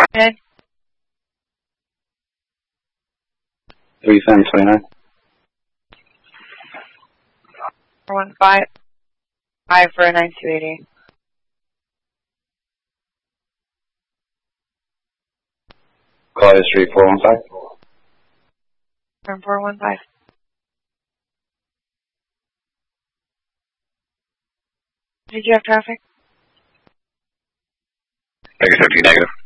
Good. 3729. 415. 5 for a 9280. Call history 415. From 415. Did you have traffic? Vegas 15 negative.